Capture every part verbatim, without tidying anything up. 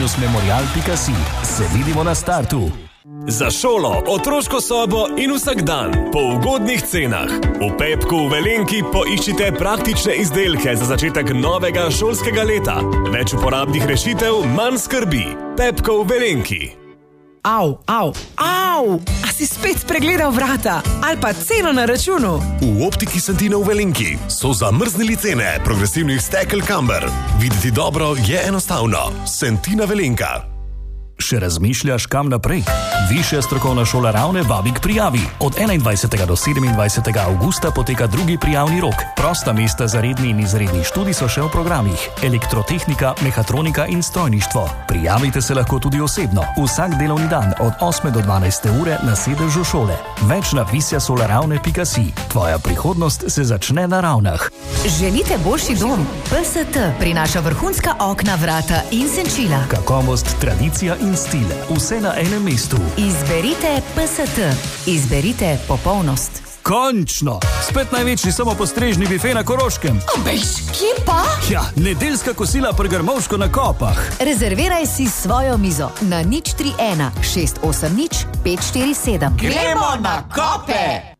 plus memorial pika si. Se vidimo na startu. Za šolo, otroško sobo in vsak dan po ugodnih cenah. V Pepku v Velenki poiščite praktične izdelke za začetek novega šolskega leta. Več uporabnih rešitev, manj skrbi. Pepko v Velenki. Au, au, au! A si spet pregledal vrata? Ali pa ceno na računu? V Optiki Santino v Velenki so zamrznili cene progresivnih stekel Camber. Videti dobro je enostavno. Santina Velenka. Še razmišljaš, kam naprej? Višja strokovna šola Ravne vabi k prijavi. Od enaindvajsetega do sedemindvajsetega avgusta poteka drugi prijavni rok. Prosta mesta za redni in izredni študij so še v programih. Elektrotehnika, mehatronika in strojništvo. Prijavite se lahko tudi osebno. Vsak delovni dan od osme do dvanajste ure na sedežu šole. Več na visja solaravne pika si. Tvoja prihodnost se začne na Ravnah. Želite boljši dom? P S T prinaša vrhunska okna, vrata in senčila. Kakovost, tradicija in stil. Vse na enem mestu. Izberite P S T. Izberite popolnost. Končno! Spet največji samopostrežni bife na Koroškem. Abejš, kje pa? Ja, nedeljska kosila pri Grmovško na Kopah. Rezerviraj si svojo mizo na nič tri ena šest osem nič pet štiri sedem. Gremo na Kope!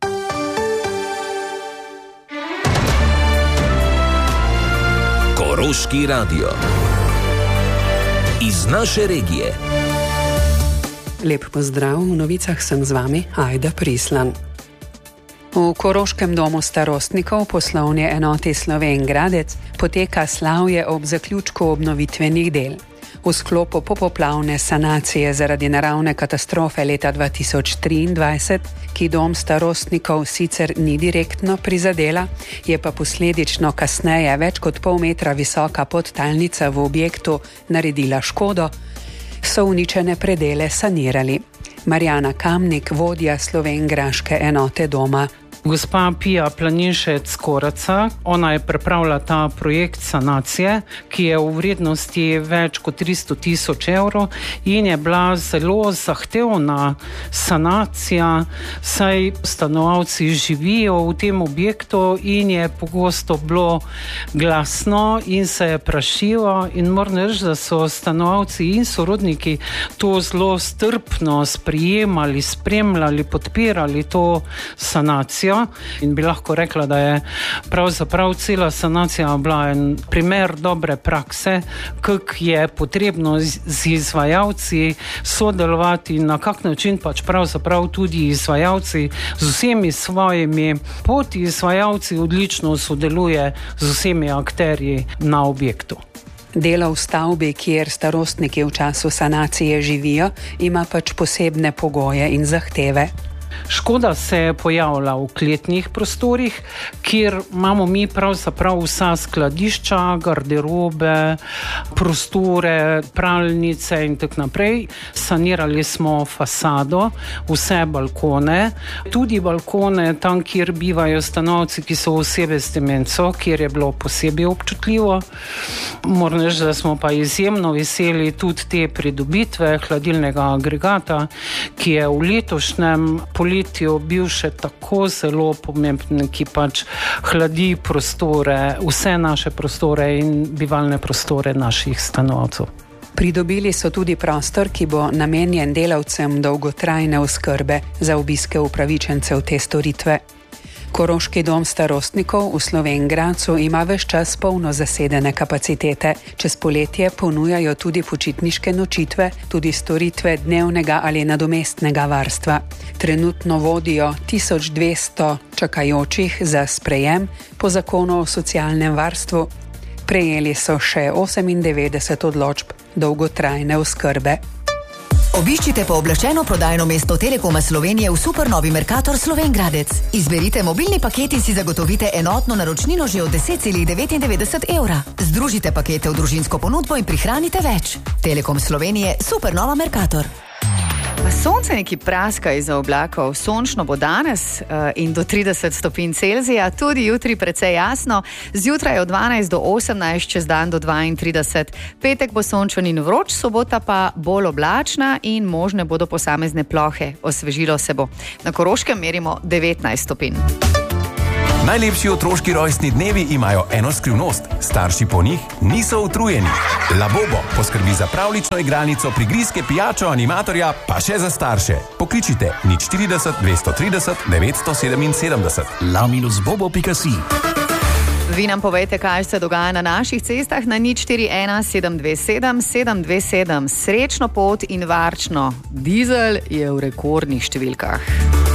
Koroški radio. Iz naše regije. Lep pozdrav, v novicah sem z vami Ajda Prislan. V Koroškem domu starostnikov poslovne enoti Slovenj Gradec poteka slavje ob zaključku obnovitvenih del. V sklopu popoplavne sanacije zaradi naravne katastrofe leta dva tisoč triindvajset, ki dom starostnikov sicer ni direktno prizadela, je pa posledično kasneje več kot pol metra visoka podtalnica v objektu naredila škodo, so uničene predele sanirali. Marjana Kamnik, vodja slovenjgraške enote doma. Gospa Pija Planinšec Koraca, ona je pripravila ta projekt sanacije, ki je v vrednosti več kot tristo tisoč evrov in je bila zelo zahtevna sanacija, saj stanovalci živijo v tem objektu in je pogosto bilo glasno in se je prašilo in moram reči, da so stanovalci in sorodniki to zelo strpno sprijemali, spremljali, podpirali to sanacijo. In bi lahko rekla, da je pravzaprav cela sanacija bila en primer dobre prakse, kako je potrebno z izvajalci sodelovati in na kak način pač pravzaprav tudi izvajalci z vsemi svojimi podizvajalci odlično sodeluje z vsemi akterji na objektu. Delo v stavbi, kjer starostniki v času sanacije živijo, ima pač posebne pogoje in zahteve. Škoda se je pojavila v kletnih prostorih, kjer imamo mi pravzaprav vsa skladišča, garderobe, prostore, pralnice in tako naprej. Sanirali smo fasado, vse balkone, tudi balkone tam, kjer bivajo stanovci, ki so osebe s demenco, kjer je bilo posebej občutljivo. Moram reči, da smo pa izjemno veseli tudi te pridobitve hladilnega agregata, ki je v letošnjem poletju bil še tako zelo pomemben, ki pač hladi prostore, vse naše prostore in bivalne prostore naših stanovalcev. Pridobili so tudi prostor, ki bo namenjen delavcem dolgotrajne oskrbe za obiske upravičencev te storitve. Koroški dom starostnikov v Slovenj Gradcu ima ves čas polno zasedene kapacitete. Čez poletje ponujajo tudi počitniške nočitve, tudi storitve dnevnega ali nadomestnega varstva. Trenutno vodijo tisoč dvesto čakajočih za sprejem po zakonu o socialnem varstvu. Prejeli so še osemindevetdeset odločb dolgotrajne oskrbe. Obiščite pooblaščeno prodajno mesto Telekoma Slovenije v supernovi Mercator Slovenj Gradec. Izberite mobilni paket in si zagotovite enotno naročnino že od deset celih devetindevetdeset evra. Združite pakete v družinsko ponudbo in prihranite več. Telekom Slovenije, supernova Mercator. Sonce neki praska iz oblakov, sončno bo danes in do trideset stopinj Celzija, tudi jutri precej jasno, zjutraj od dvanajst do osemnajst, čez dan do dvaintrideset. Petek bo sončen in vroč, sobota pa bolj oblačna in možne bodo posamezne plohe, osvežilo se bo. Na Koroškem merimo devetnajst stopinj. Najlepši otroški rojstni dnevi imajo eno skrivnost. Starši po njih niso utrujeni. Labobo poskrbi za pravlično igralnico, prigrizke, pijačo, animatorja, pa še za starše. Pokličite nič štirideset dvesto trideset devetsto sedeminsedemdeset. la minus bobo pika si. Vi nam povejte, kaj se dogaja na naših cestah na nič štiri ena sedem dve sedem sedem dve sedem. Srečno pot in varčno. Dizel je v rekordnih številkah.